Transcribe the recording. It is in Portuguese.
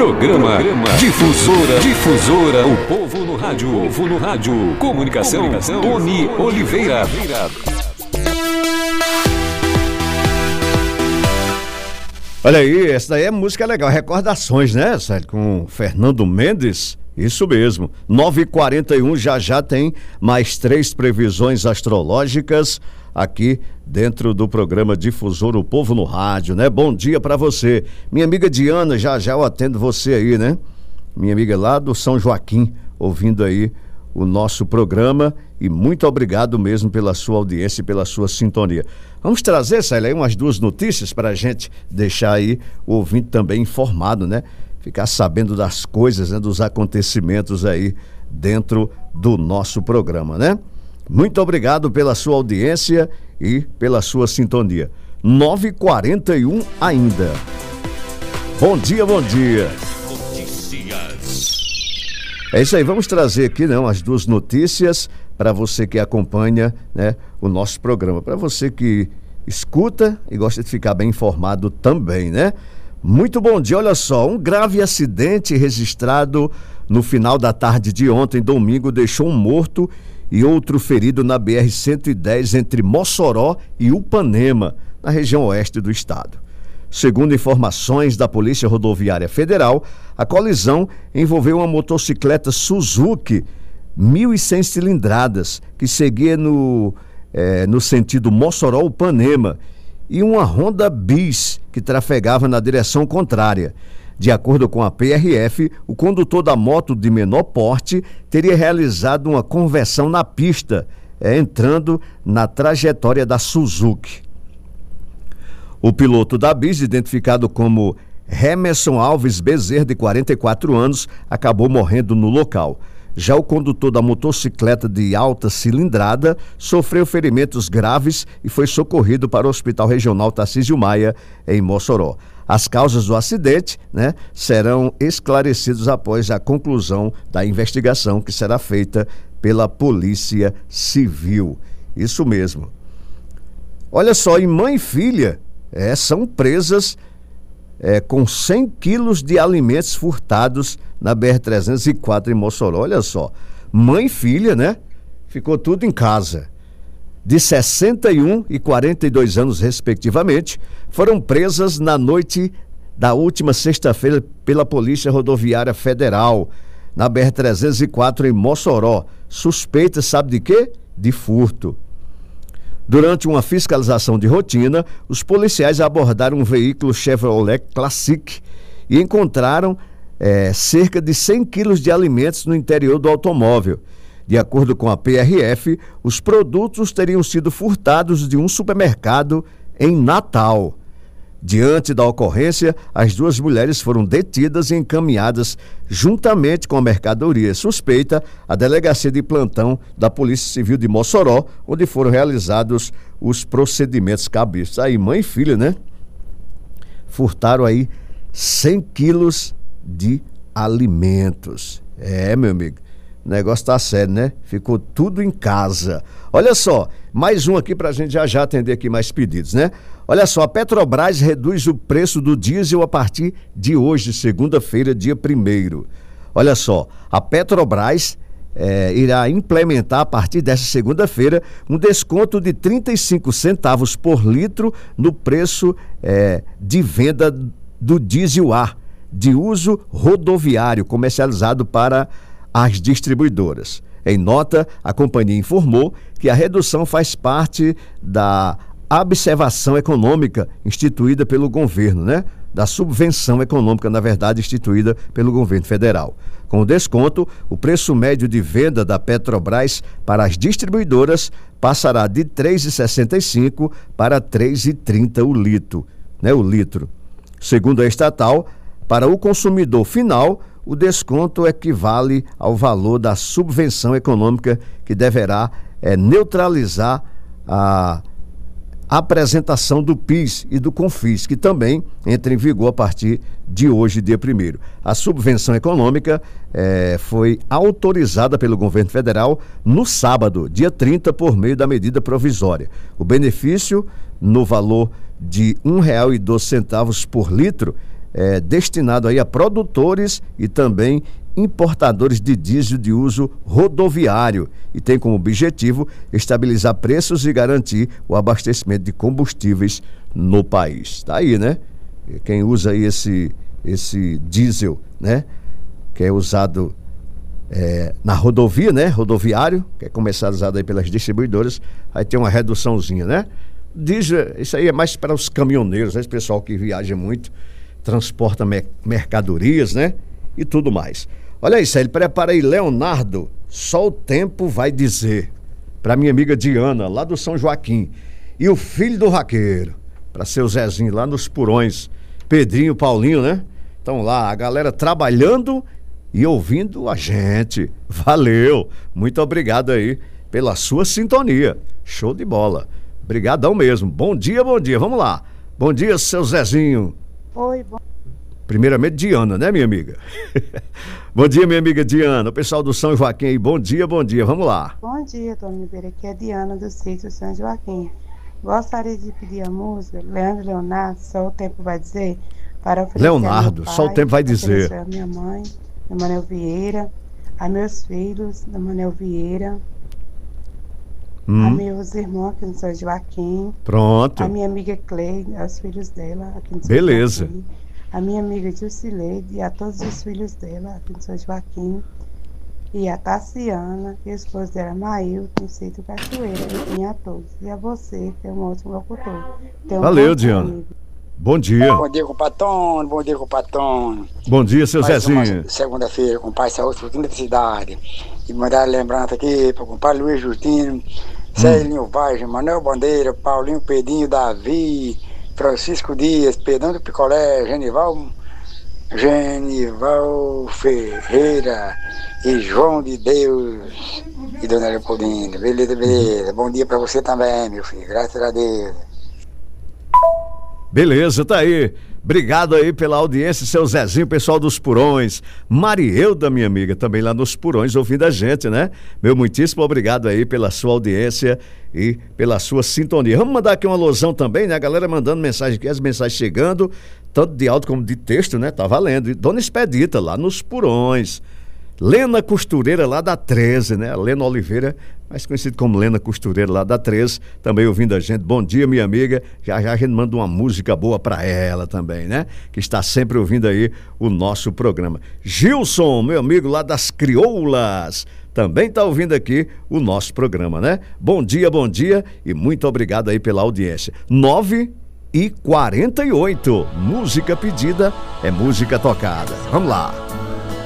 Programa Difusora, o povo no rádio. Comunicação, Tony Oliveira. Olha aí, essa daí é música legal, recordações, né, Sérgio? Com Fernando Mendes, isso mesmo. 9h41, já tem mais 3 previsões astrológicas aqui dentro do programa Difusor, o povo no rádio, né? Bom dia pra você. Minha amiga Diana, já eu atendo você aí, né? Minha amiga lá do São Joaquim, ouvindo aí o nosso programa, e muito obrigado mesmo pela sua audiência e pela sua sintonia. Vamos trazer, Célia, aí umas 2 notícias para a gente deixar aí o ouvinte também informado, né? Ficar sabendo das coisas, né? Dos acontecimentos aí dentro do nosso programa, né? Muito obrigado pela sua audiência e pela sua sintonia. 9h41 ainda. Bom dia. É isso aí, vamos trazer aqui, né, as 2 notícias para você que acompanha, né, o nosso programa, para você que escuta e gosta de ficar bem informado também, né? Muito bom dia, olha só, um grave acidente registrado no final da tarde de ontem, domingo, deixou um morto e outro ferido na BR-110 entre Mossoró e Upanema, na região oeste do estado. Segundo informações da Polícia Rodoviária Federal, a colisão envolveu uma motocicleta Suzuki 1.100 cilindradas, que seguia no sentido Mossoró-Upanema, e uma Honda Bis, que trafegava na direção contrária. De acordo com a PRF, o condutor da moto de menor porte teria realizado uma conversão na pista, entrando na trajetória da Suzuki. O piloto da Bis, identificado como Remerson Alves Bezerra, de 44 anos, acabou morrendo no local. Já o condutor da motocicleta de alta cilindrada sofreu ferimentos graves e foi socorrido para o Hospital Regional Tarcísio Maia, em Mossoró. As causas do acidente, né, serão esclarecidas após a conclusão da investigação que será feita pela Polícia Civil. Isso mesmo. Olha só, e mãe e filha são presas com 100 quilos de alimentos furtados na BR-304 em Mossoró. Olha só, mãe e filha, né? Ficou tudo em casa. De 61 e 42 anos, respectivamente, foram presas na noite da última sexta-feira pela Polícia Rodoviária Federal, na BR-304 em Mossoró. Suspeitas, sabe de quê? De furto. Durante uma fiscalização de rotina, os policiais abordaram um veículo Chevrolet Classic e encontraram cerca de 100 quilos de alimentos no interior do automóvel. De acordo com a PRF, os produtos teriam sido furtados de um supermercado em Natal. Diante da ocorrência, as 2 mulheres foram detidas e encaminhadas, juntamente com a mercadoria suspeita, à delegacia de plantão da Polícia Civil de Mossoró, onde foram realizados os procedimentos cabíveis. Aí, mãe e filha, né? Furtaram aí 100 quilos de alimentos. Meu amigo, o negócio tá sério, né? Ficou tudo em casa. Olha só, mais um aqui pra gente já atender aqui mais pedidos, né? Olha só, a Petrobras reduz o preço do diesel a partir de hoje, segunda-feira, dia 1º. Olha só, a Petrobras irá implementar a partir dessa segunda-feira um desconto de 35 centavos por litro no preço de venda do diesel A, de uso rodoviário, comercializado para as distribuidoras. Em nota, a companhia informou que a redução faz parte da observação econômica instituída pelo governo, né? Da subvenção econômica, na verdade, instituída pelo governo federal. Com o desconto, o preço médio de venda da Petrobras para as distribuidoras passará de R$ 3,65 para R$ 3,30 o litro. Segundo a estatal, para o consumidor final, o desconto equivale ao valor da subvenção econômica, que deverá neutralizar a apresentação do PIS e do CONFIS, que também entra em vigor a partir de hoje, dia 1º. A subvenção econômica foi autorizada pelo governo federal no sábado, dia 30, por meio da medida provisória. O benefício, no valor de R$ 1,12 por litro, destinado aí a produtores e também importadores de diesel de uso rodoviário e tem como objetivo estabilizar preços e garantir o abastecimento de combustíveis no país. Tá aí, né? Quem usa aí esse diesel, né? Que é usado na rodovia, né? Rodoviário, que é comercializado aí pelas distribuidoras, aí tem uma reduçãozinha, né? Diesel, isso aí é mais para os caminhoneiros, né? Esse pessoal que viaja muito, transporta mercadorias, né? E tudo mais. Olha isso aí, prepara aí, Leonardo, só o tempo vai dizer. Para minha amiga Diana, lá do São Joaquim. E o filho do vaqueiro, para seu Zezinho, lá nos Purões. Pedrinho, Paulinho, né? Estão lá, a galera trabalhando e ouvindo a gente. Valeu, muito obrigado aí pela sua sintonia. Show de bola. Obrigadão mesmo. Bom dia, vamos lá. Bom dia, seu Zezinho. Oi, bom. Primeiramente, Diana, né, minha amiga? Bom dia, minha amiga Diana. O pessoal do São Joaquim aí, bom dia, vamos lá. Bom dia, Tony Ribeiro. Aqui é Diana do sítio São Joaquim. Gostaria de pedir a música Leandro Leonardo, Só o Tempo Vai Dizer, para oferecer Leonardo, pai, Só o Tempo Vai Dizer. A minha mãe, a Manel Vieira, a meus filhos, a Manel Vieira, a meus irmãos aqui no São Joaquim. Pronto. A minha amiga Cleide, aos filhos dela aqui no São Beleza. Joaquim. A minha amiga Jusileide e a todos os filhos dela aqui no São Joaquim. E a Tassiana e o esposo dela, Maílton, no sítio Cachoeira. E a todos. E a você, que é um ótimo locutor. Valeu, Diana. Amigo. Bom dia. Bom dia, compadre. Bom dia, compadre. Bom dia, seu Zezinho. Segunda-feira, compadre Saúde, Frutinho da Cidade. E mandar lembrança aqui para o compadre Luiz Justino, Celinho Vaz, Manuel Bandeira, Paulinho Pedrinho, Davi, Francisco Dias, Pedrão do Picolé, Genival Ferreira e João de Deus e Dona Leopoldina. Beleza. Bom dia pra você também, meu filho. Graças a Deus. Beleza, tá aí. Obrigado aí pela audiência, seu Zezinho, pessoal dos Purões. Marielda, minha amiga, também lá nos Purões, ouvindo a gente, né? Meu muitíssimo obrigado aí pela sua audiência e pela sua sintonia. Vamos mandar aqui uma alusão também, né? A galera mandando mensagem aqui, as mensagens chegando, tanto de áudio como de texto, né? Tá valendo. E Dona Expedita, lá nos Purões. Lena Costureira, lá da 13, né? A Lena Oliveira, mais conhecido como Lena Costureira, lá da 13, também ouvindo a gente. Bom dia, minha amiga. Já a gente manda uma música boa pra ela também, né? Que está sempre ouvindo aí o nosso programa. Gilson, meu amigo lá das Crioulas, também está ouvindo aqui o nosso programa, né? Bom dia e muito obrigado aí pela audiência. 9h48. Música pedida é música tocada. Vamos lá.